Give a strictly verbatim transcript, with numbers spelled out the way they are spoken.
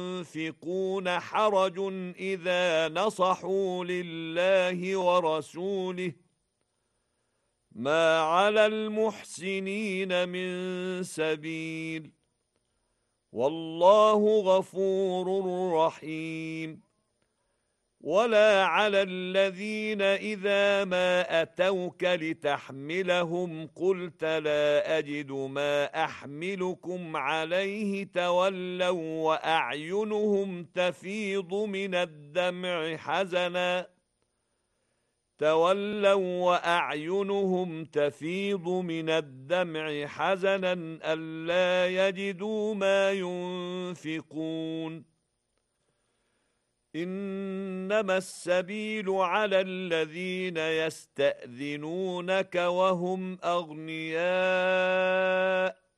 ينفقون حرج إذا نصحوا لله ورسوله ما على المحسنين من سبيل والله غفور رحيم. ولا على الذين إذا ما أتوك لتحملهم قلت لا أجد ما أحملكم عليه تولوا وأعينهم تفيض من الدمع حزنا تولوا وأعينهم تفيض من الدمع حزنا ألا يجدوا ما ينفقون. إنما السبيل على الذين يستأذنونك وهم أغنياء